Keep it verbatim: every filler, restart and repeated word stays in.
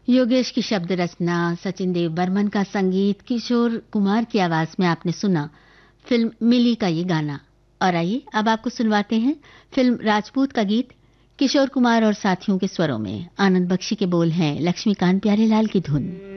योगेश की शब्द रचना, सचिन देव बर्मन का संगीत, किशोर कुमार की आवाज में आपने सुना फिल्म मिली का ये गाना। और आइए अब आपको सुनवाते हैं फिल्म राजपूत का गीत किशोर कुमार और साथियों के स्वरों में। आनंद बख्शी के बोल हैं, लक्ष्मीकांत प्यारेलाल की धुन।